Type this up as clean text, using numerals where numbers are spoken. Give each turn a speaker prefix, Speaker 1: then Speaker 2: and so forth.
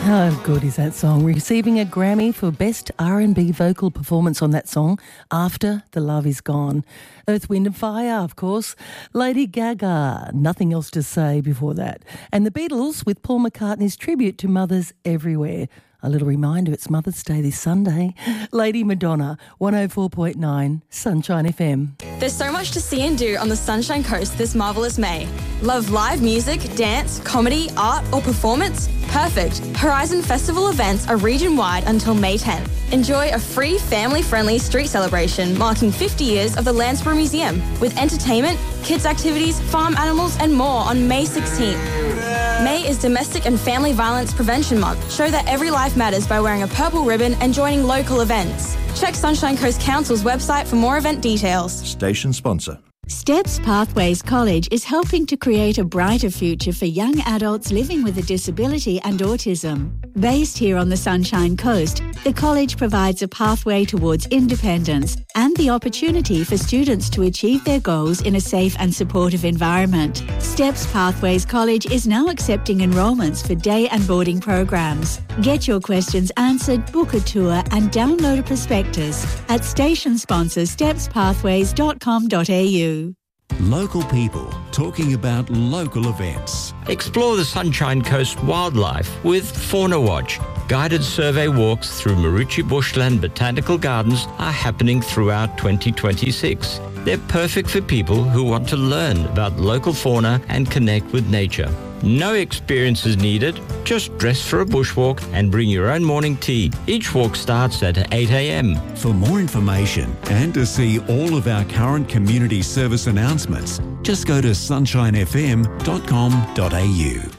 Speaker 1: How good is that song? Receiving a Grammy for Best R&B Vocal Performance on that song, After the Love Is Gone. Earth, Wind and Fire, of course. Lady Gaga, Nothing Else to Say before that. And the Beatles with Paul McCartney's tribute to mothers everywhere. A little reminder, it's Mother's Day this Sunday. Lady Madonna, 104.9 Sunshine FM.
Speaker 2: There's so much to see and do on the Sunshine Coast this marvellous May. Love live music, dance, comedy, art or performance? Perfect. Horizon Festival events are region-wide until May 10th. Enjoy a free family-friendly street celebration marking 50 years of the Landsborough Museum with entertainment, kids activities, farm animals and more on May 16th. May is Domestic and Family Violence Prevention Month. Show that every life matters by wearing a purple ribbon and joining local events. Check Sunshine Coast Council's website for more event details.
Speaker 3: Station sponsor.
Speaker 4: Steps Pathways College is helping to create a brighter future for young adults living with a disability and autism. Based here on the Sunshine Coast, the college provides a pathway towards independence and the opportunity for students to achieve their goals in a safe and supportive environment. Steps Pathways College is now accepting enrolments for day and boarding programs. Get your questions answered, book a tour and download a prospectus at station sponsor stepspathways.com.au.
Speaker 5: Local people talking about local events.
Speaker 6: Explore the Sunshine Coast wildlife with Fauna Watch. Guided survey walks through Marucci Bushland Botanical Gardens are happening throughout 2026. They're perfect for people who want to learn about local fauna and connect with nature. No experience is needed. Just dress for a bushwalk and bring your own morning tea. Each walk starts at 8 a.m.
Speaker 5: For more information and to see all of our current community service announcements, just go to sunshinefm.com.au.